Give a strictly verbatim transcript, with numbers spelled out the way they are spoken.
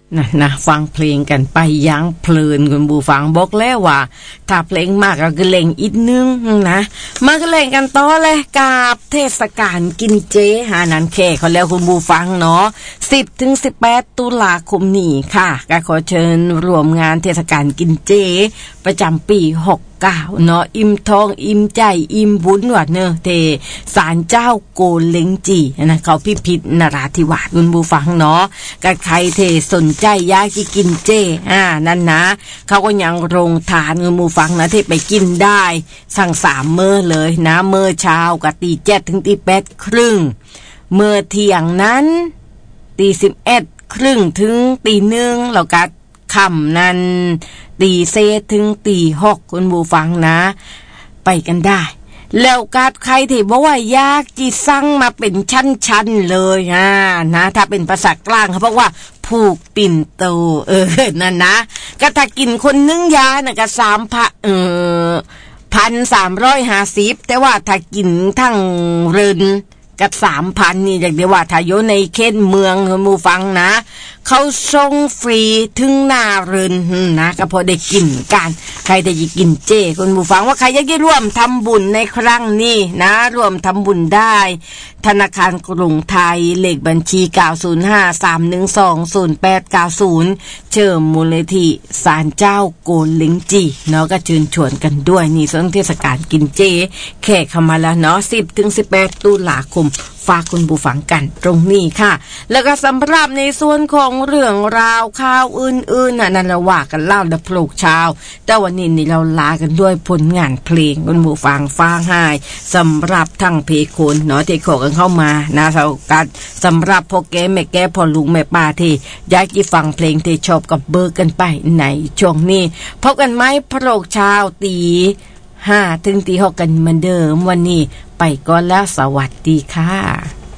นะนะฟังเพลงกันไปยังเพลินคุณผู้ฟังบอกแล้วว่าถ้าเพลงมากเราก็เล่งอีกนึงนะมาก็เล่งกันต่อเลยกับเทศกาลกินเจหานันแค่เขาแล้วคุณผู้ฟังเนาะสิบถึงสิบแปดตุลาคมนี้ค่ะก็ขอเชิญร่วมงานเทศกาลกินเจประจำปีหกเก้าเนาะอิ่มทองอิ่มใจอิ่มบุญว่าเนอะเทศาลเจ้าโกเล้งจีนะเขาพิพิธนราธิวาสคุณผู้ฟังเนาะก็ใครเทสนใจอยากกินเจอ่านั่นนะเขาก็ยังโรงทานคุณผู้ฟังนะที่ไปกินได้สั่งสามมื้อเลยนะมื้อเช้ากับตีเจ็ดถึงตีแปดครึ่งมื้อเที่ยงนั้นตีสิบเอ็ดครึ่งถึงตีหนึ่งแล้วก็ค่ำนั้นตีเซถึงตีหกคุณผู้ฟังนะไปกันได้แล้วกาดใครที่บอกว่ายากจีสั่งมาเป็นชั้นๆเลยอ่านะถ้าเป็นภาษากลางเขาบอกว่าผูกปิ่นโตเออนั่นนะก็ถ้ากินคนนึงยาน่ะก็สามพันเออพันสามร้อยห้าสิบแต่ว่าถ้ากินทั้งเรินกับสามพันนี่อย่างเดียวว่าถ้าอยู่ในเขตเมืองคุณผู้ฟังนะเขาส่งฟรีถึงหน้าเรือนนะก็พอได้กินกันใครจะกินเจคุณผู้ฟังว่าใครอยากจะร่วมทำบุญในครั้งนี้นะร่วมทำบุญได้ธนาคารกรุงไทยเลขบัญชีเก้า ศูนย์ ห้า สาม หนึ่ง สอง ศูนย์ แปด เก้า ศูนย์เชิญมูลนิธิศาลเจ้าโกเล้งจีเนาะก็เชิญชวนกันด้วยนี่ส่วนเทศกาลกินเจแขกเข้ามาแล้วเนาะสิบถึงสิบแปดตุลาคมฝากคุณผู้ฟังกันตรงนี้ค่ะแล้วก็สำหรับในส่วนของเรื่องราวข่าวอื่นๆน่ะนั่นเราว่ากันเล่าดับปลูกชาวแต่วันนี้นี่เราลากันด้วยผลงานเพลงคุณผู้ฟังฟังให้สำหรับทั้งเพโคนเนาะที่ขอกันเข้ามานะสาวกันสำหรับพ่อแก่แม่แก่พ่อลุงแม่ป้าที่อยากจะฟังเพลงที่ชอบกับเบิกกันไปในช่วงนี้พบกันไหมปลูกชาวตีห้าถึงตีหกกันเหมือนเดิมวันนี้ไปก่อนแล้วสวัสดีค่ะ